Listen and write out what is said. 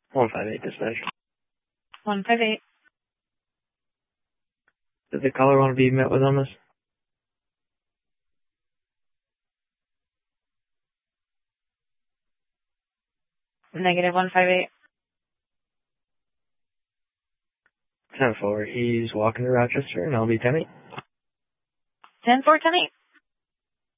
158 dispatch. 158. Does the caller want to be met with on this? Negative 158. 10-4. He's walking to Rochester, and I'll be 10-8. 10-4, 10-8.